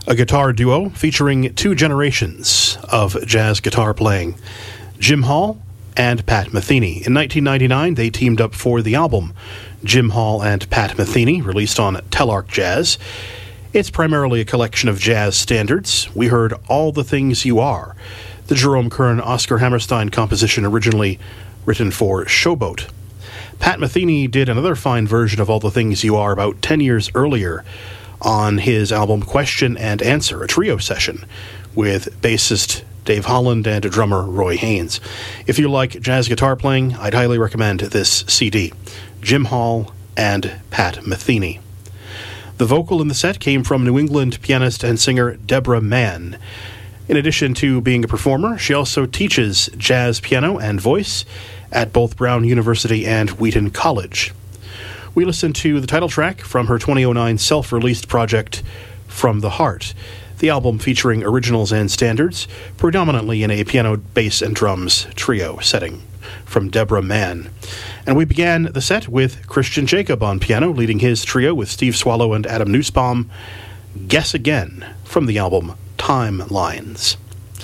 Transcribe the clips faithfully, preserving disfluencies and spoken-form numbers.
A guitar duo featuring two generations of jazz guitar playing, Jim Hall and Pat Metheny. In nineteen ninety-nine, they teamed up for the album Jim Hall and Pat Metheny, released on Telarc Jazz. It's primarily a collection of jazz standards. We heard All the Things You Are, the Jerome Kern Oscar Hammerstein composition originally written for Showboat. Pat Metheny did another fine version of All the Things You Are about ten years earlier on his album Question and Answer, a trio session with bassist Dave Holland and drummer Roy Haynes. If you like jazz guitar playing, I'd highly recommend this C D, Jim Hall and Pat Metheny. The vocal in the set came from New England pianist and singer Deborah Mann. In addition to being a performer, she also teaches jazz piano and voice at both Brown University and Wheaton College. We listened to the title track from her twenty oh nine self-released project, From the Heart, the album featuring originals and standards, predominantly in a piano, bass, and drums trio setting, from Deborah Mann. And we began the set with Christian Jacob on piano, leading his trio with Steve Swallow and Adam Nussbaum, Guess Again, from the album Timelines.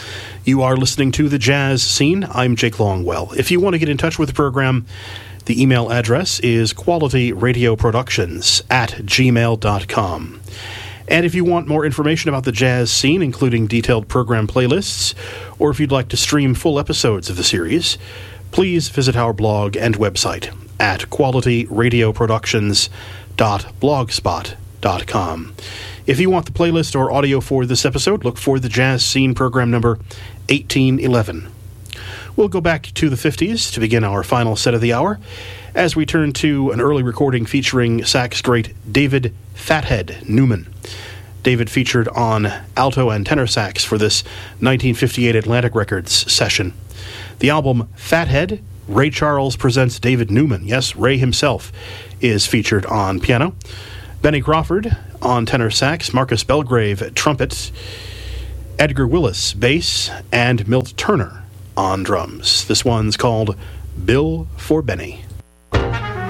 You are listening to The Jazz Scene. I'm Jake Longwell. If you want to get in touch with the program, the email address is qualityradioproductions at gmail dot com. And if you want more information about the jazz scene, including detailed program playlists, or if you'd like to stream full episodes of the series, please visit our blog and website at qualityradioproductions dot blogspot dot com. If you want the playlist or audio for this episode, look for the Jazz Scene program number eighteen eleven. We'll go back to the fifties to begin our final set of the hour, as we turn to an early recording featuring sax great David Fathead Newman. David featured on alto and tenor sax for this nineteen fifty-eight Atlantic Records session. The album Fathead, Ray Charles Presents David Newman. Yes, Ray himself is featured on piano. Benny Crawford on tenor sax, Marcus Belgrave trumpet, Edgar Willis bass, and Milt Turner on drums. This one's called Bill for Benny.